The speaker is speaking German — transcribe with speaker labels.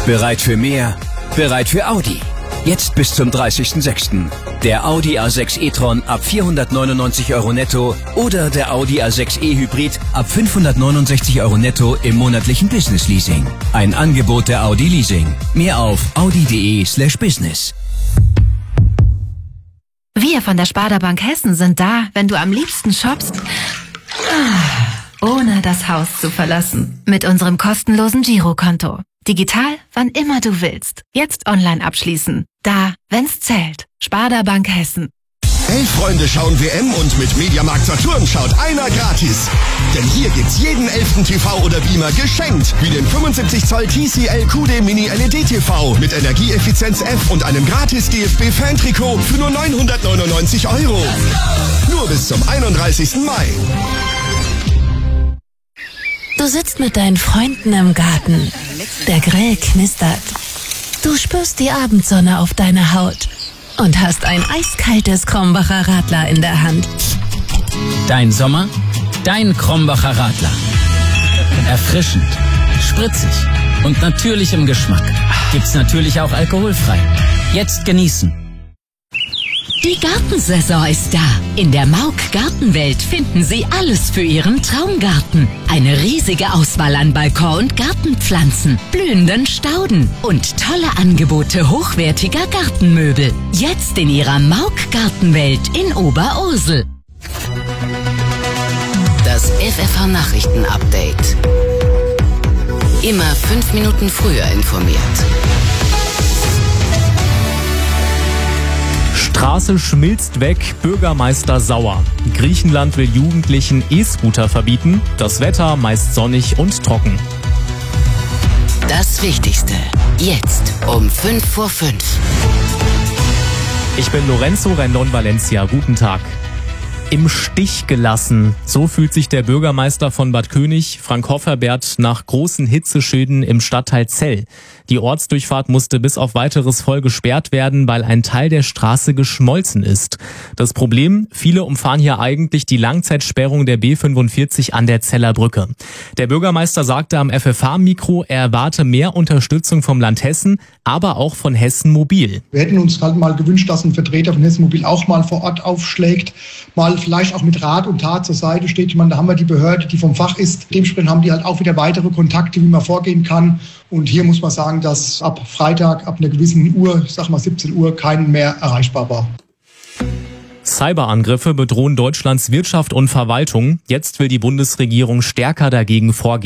Speaker 1: Bereit für mehr? Bereit für Audi. Jetzt bis zum 30.06. Der Audi A6 e-tron ab 499 € netto oder der Audi A6 e-Hybrid ab 569 € netto im monatlichen Business Leasing. Ein Angebot der Audi Leasing. Mehr auf audi.de/business.
Speaker 2: Wir von der Sparda Bank Hessen sind da, wenn du am liebsten shoppst, ohne das Haus zu verlassen. Mit unserem kostenlosen Girokonto. Digital, wann immer du willst. Jetzt online abschließen. Da, wenn's zählt. Sparda Bank Hessen.
Speaker 3: 11 Freunde schauen WM und mit Mediamarkt Saturn schaut einer gratis. Denn hier gibt's jeden 11. TV oder Beamer geschenkt. Wie den 75 Zoll TCL QD Mini LED TV mit Energieeffizienz F und einem gratis DFB-Fan-Trikot für nur 999 €. Nur bis zum 31. Mai.
Speaker 4: Du sitzt mit deinen Freunden im Garten. Der Grill knistert. Du spürst die Abendsonne auf deiner Haut und hast ein eiskaltes Krombacher Radler in der Hand.
Speaker 5: Dein Sommer, dein Krombacher Radler. Erfrischend, spritzig und natürlich im Geschmack. Gibt's natürlich auch alkoholfrei. Jetzt genießen.
Speaker 6: Die Gartensaison ist da. In der Mauk Gartenwelt finden Sie alles für Ihren Traumgarten. Eine riesige Auswahl an Balkon- und Gartenpflanzen, blühenden Stauden und tolle Angebote hochwertiger Gartenmöbel. Jetzt in Ihrer Mauk Gartenwelt in Oberursel.
Speaker 7: Das FFH Nachrichten Update. Immer 5 Minuten früher informiert.
Speaker 8: Straße schmilzt weg, Bürgermeister sauer. Griechenland will Jugendlichen E-Scooter verbieten. Das Wetter meist sonnig und trocken.
Speaker 7: Das Wichtigste. Jetzt um 5 vor 5.
Speaker 8: Ich bin Lorenzo Rendon Valencia. Guten Tag. Im Stich gelassen. So fühlt sich der Bürgermeister von Bad König, Frank Hofferbert, nach großen Hitzeschäden im Stadtteil Zell. Die Ortsdurchfahrt musste bis auf weiteres voll gesperrt werden, weil ein Teil der Straße geschmolzen ist. Das Problem, viele umfahren hier eigentlich die Langzeitsperrung der B45 an der Zeller Brücke. Der Bürgermeister sagte am FFH-Mikro, er erwarte mehr Unterstützung vom Land Hessen, aber auch von Hessen Mobil.
Speaker 9: Wir hätten uns halt mal gewünscht, dass ein Vertreter von Hessen Mobil auch mal vor Ort aufschlägt, mal vielleicht auch mit Rat und Tat zur Seite steht. Ich meine, da haben wir die Behörde, die vom Fach ist. Dementsprechend haben die halt auch wieder weitere Kontakte, wie man vorgehen kann. Und hier muss man sagen, dass ab Freitag, ab einer gewissen Uhr, ich sag mal 17 Uhr, keinen mehr erreichbar war.
Speaker 8: Cyberangriffe bedrohen Deutschlands Wirtschaft und Verwaltung. Jetzt will die Bundesregierung stärker dagegen vorgehen.